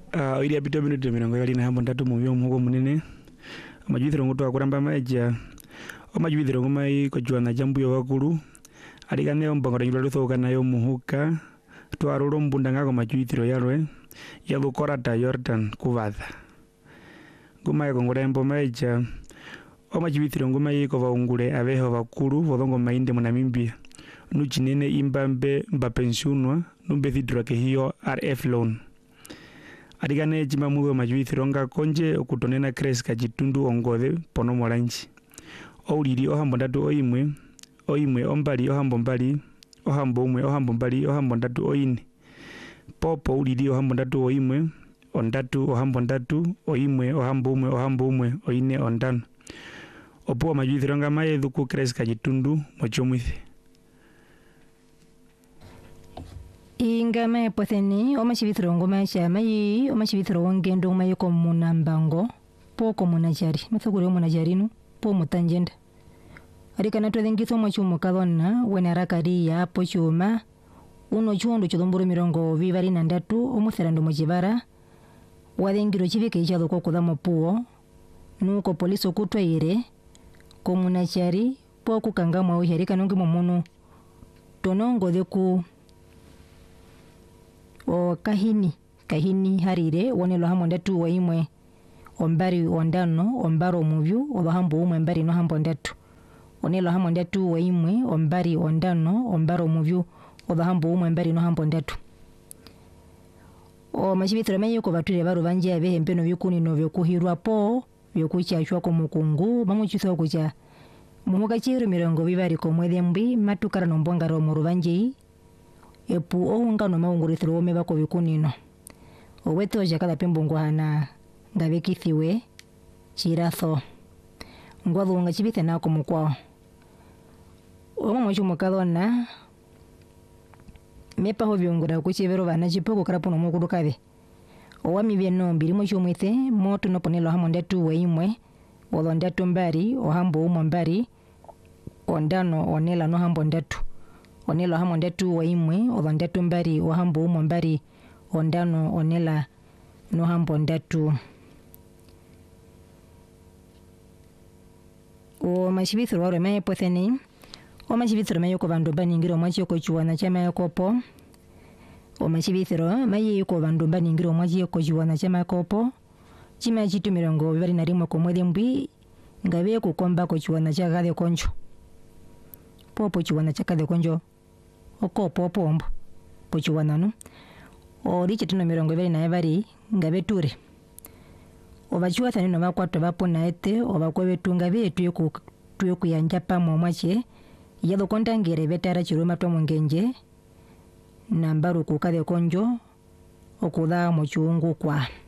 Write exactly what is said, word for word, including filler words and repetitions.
uh, ili apita minuto mirongo ibiri na hambo ndatu mu byomugo munene amajwithiro ngutu akuramba maja amajwithiro ngumai ko juana jambu yo wakuru aligane ombangora yulo luthoka nayo muhuka twaruro mbunda ngako majwithiro yarwe yalukora ta Jordan kuvatha ngumai ko ngurembo maja amajwithiro ngumai ko vaungure aveho vakuru vodongo mainde munamimbia nuchinene imbambe mbapensionwa numbethidura ke hiyo R F loan adigane jimamugo majwithiro nga konje okutonena Grace Kajitundu ongothe pono moranchi ouriri ohambo ndatu oimwe oimwe ombali ohambo mbali ohambo umwe ohambo mbali ohambo ndatu oine popo uriri ohambo ndatu oimwe ondatu ohambo ndatu oimwe ohambo umwe ohambo umwe oine ondano opo majwithiro nga maye ku Grace Kajitundu mochomwithe ingama potheni omachivithiro ngoma chama yi omachivithiro wongendo ngoma yiko munambango poko munachari methokuri munacharinu po mutanjenda arikana twethengitho mwachumo kadona wenarakaria ya pochuma uno chuondo chodomboro mirongo vivari na ndatu omutherando mochivara wathengiro chivike ichadho kokudhamo puo nuko poliso kutwaire komunachari po kukangamwa uherika nongi momunu tonongo deku o kahini kahini harire wonelo hambo ndatu waimwe ombari ondano ombaro muvyu obahambo umwe mbari no hambo ndatu onelo hambo ndatu waimwe ombari ondano ombaro muvyu obahambo umwe mbari no hambo ndatu o machibithiro menyo ko batule baru banje abehe mpeno byukuni no byokuhirwa po byokuchachwa ko mukungu bamuchitho kucha muhuka chiro mirongo bibari ko mwethembi matukara no mbongaro mu rubanje epu ohungano maungurithiro ome bako bikunino oweto jakala pembongo hana ngabekithiwe chiratho ngwathunga chibithe nako mukwao omo mwachu mukadona mepa ho byongura kuchibero bana chipoko karapo no mukurukabe owami byeno mbiri mwachu mwithe moto no ponelo hamo ndatu weimwe olondatu mbari ohambo umo mbari ondano onela no hambo ndatu onelo hamo ndatu waimwe olondatu mbari ohambo umo mbari ondano onela no hambo ndatu o machibithiro waro maye potheni o machibithiro maye ko bandu baningiro mwachi ko chuana chama kopo o machibithiro maye ko bandu baningiro mwachi ko chuana chama kopo chima chitu mirongo bibari na rimwe ko mwezi mbi ngabe ko komba ko chuana cha gade konjo popo chuana cha gade konjo oko popo ombo po chuana no o riche tuno mirongo bibari na bari ngabe ture obachua thani no bakwato bapona ete obakwebetunga betu yoku tuyoku yanja pamo mwache yado kontangere betara chiroma to mungenje nambaru kukade konjo okudha mu chungu kwa